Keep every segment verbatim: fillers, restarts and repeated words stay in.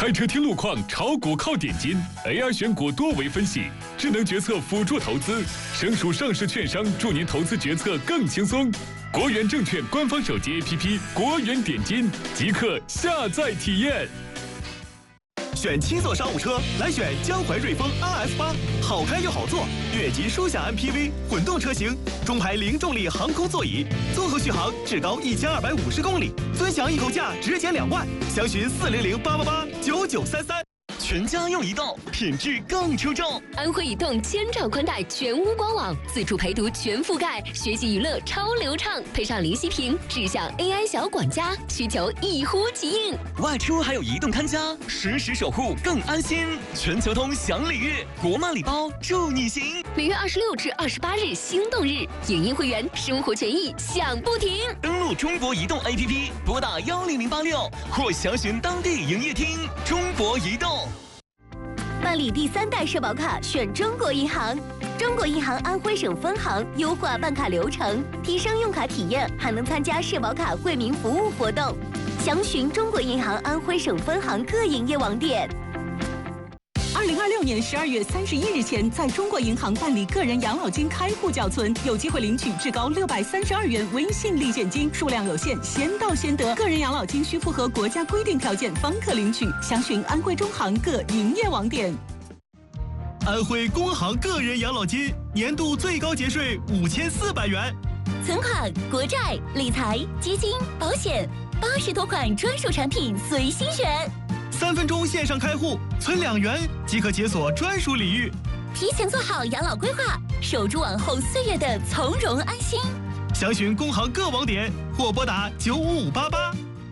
开车听路况，炒股靠点金 ，A I 选股多维分析，智能决策辅助投资，省属上市券商助您投资决策更轻松。国元证券官方手机 A P P 国元点金，即刻下载体验。 选七座商务车，来选江淮瑞风 R F 八，好开又好坐，越级舒享 M P V 混动车型，中排零重力航空座椅，综合续航至高一千二百五十公里，尊享一口价直减两万，详询四零零八八八九九三三。全家用移动，品质更出众。 安徽移动千兆宽带全屋官网，自助陪读全覆盖，学习娱乐超流畅，配上零息屏，智享 A I 小管家，需求一呼即应。 外出还有移动看家，实时守护更安心。全球通享礼遇，国漫礼包祝你行。 每月二十六至二十八日心动日，影音会员生活权益享不停。 登录中国移动 A P P， 拨打幺零零八六或详询当地营业厅。中国移动。 办理第三代社保卡，选中国银行。中国银行安徽省分行优化办卡流程，提升用卡体验，还能参加社保卡惠民服务活动。详询中国银行安徽省分行各营业网点。 二零二六年十二月三十一日前，在中国银行办理个人养老金开户缴存，有机会领取至高六百三十二元微信立现金，数量有限，先到先得。个人养老金需符合国家规定条件方可领取。详询安徽中行各营业网点。 安徽工行个人养老金年度最高节税五千四百元， 存款、国债、理财、基金、保险，八十多款专属产品随心选。 三分钟线上开户，存两元即可解锁专属礼遇。 提前做好养老规划，守住往后岁月的从容安心。 详询工行各网点或拨打九五五八八。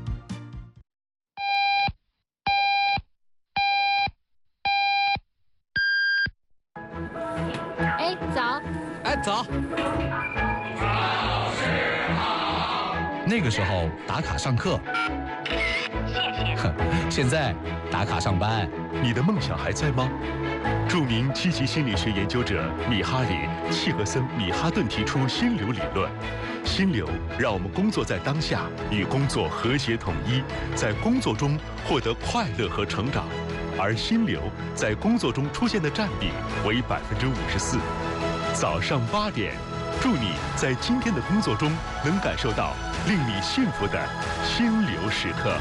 哎，早！ 哎，早！ 早上好。 那个时候打卡上课，现在打卡上班。 你的梦想还在吗？著名积极心理学研究者米哈里·契格森·米哈顿提出心流理论。心流让我们工作在当下，与工作和谐统一，在工作中获得快乐和成长。而心流在工作中出现的占比为百分之五十四。早上八点，祝你在今天的工作中能感受到令你幸福的心流时刻。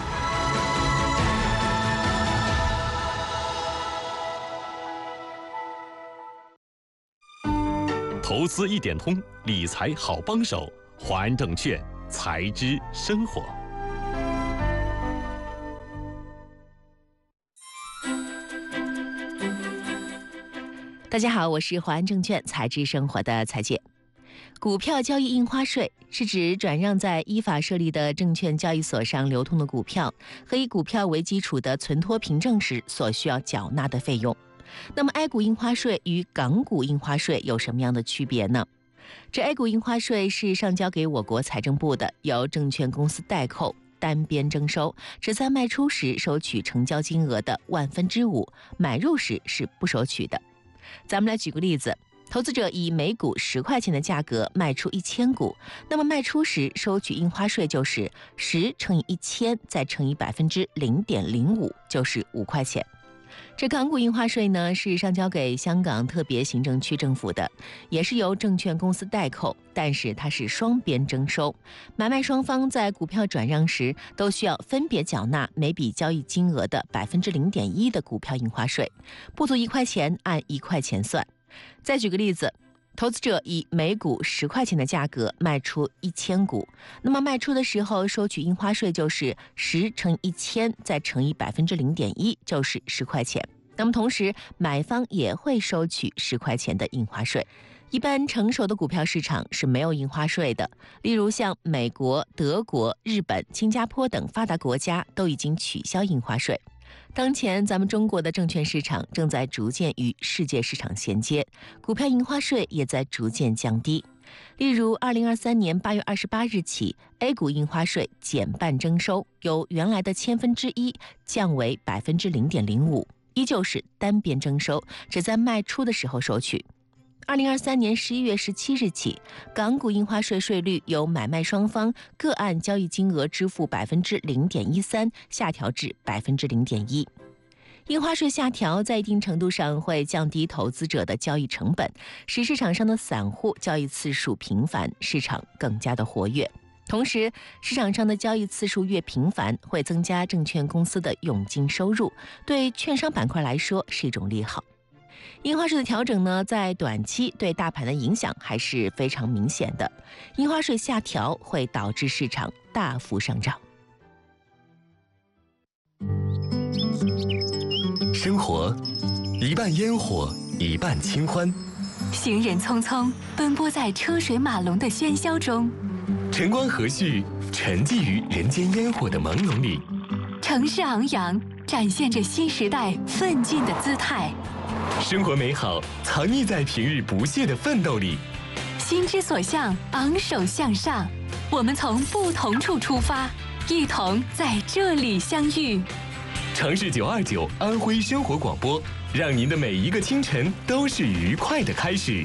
投资一点通，理财好帮手，华安证券，财知生活。 大家好，我是华安证券财知生活的彩姐。股票交易印花税是指转让在依法设立的证券交易所上流通的股票和以股票为基础的存托凭证时所需要缴纳的费用。那么 A 股印花税与港股印花税有什么样的区别呢？这 A 股印花税是上交给我国财政部的，由证券公司代扣，单边征收，只在卖出时收取成交金额的万分之五，买入时是不收取的。咱们来举个例子，投资者以每股十块钱的价格卖出一千股，那么卖出时收取印花税就是十乘以一千，再乘以百分之零点零五，就是五块钱。这港股印花税呢，是上交给香港特别行政区政府的，也是由证券公司代扣，但是它是双边征收，买卖双方在股票转让时都需要分别缴纳每笔交易金额的百分之零点一的股票印花税，不足一块钱按一块钱算。再举个例子，投资者以每股十块钱的价格卖出一千股，那么卖出的时候收取印花税就是十乘一千，再乘以百分之零点一，就是十块钱。那么同时，买方也会收取十块钱的印花税。一般成熟的股票市场是没有印花税的，例如像美国、德国、日本、新加坡等发达国家都已经取消印花税。当前咱们中国的证券市场正在逐渐与世界市场衔接，股票印花税也在逐渐降低。例如二零二三年八月二十八日起 A 股印花税减半征收，由原来的千分之一降为百分之零点零五，依旧是单边征收，只在卖出的时候收取。二零二三年十一月十七日起，港股印花税税率由买卖双方各按交易金额支付百分之零点一三下调至百分之零点一。 印花税下调在一定程度上会降低投资者的交易成本，使市场上的散户交易次数频繁，市场更加的活跃。同时，市场上的交易次数越频繁，会增加证券公司的佣金收入，对券商板块来说是一种利好。印花税的调整呢，在短期对大盘的影响还是非常明显的。印花税下调会导致市场大幅上涨。 生活一半烟火，一半清欢。 行人匆匆奔波在车水马龙的喧嚣中， 晨光和煦，沉寂于人间烟火的朦胧里。 城市昂扬，展现着新时代奋进的姿态。 生活美好藏匿在平日不懈的奋斗里。 心之所向，昂首向上。我们从不同处出发，一同在这里相遇。 城市九二九安徽生活广播，让您的每一个清晨都是愉快的开始。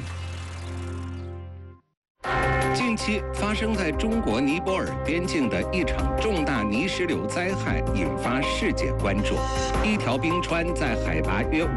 近期发生在中国尼泊尔边境的一场重大泥石流灾害引发世界关注。一条冰川在海拔约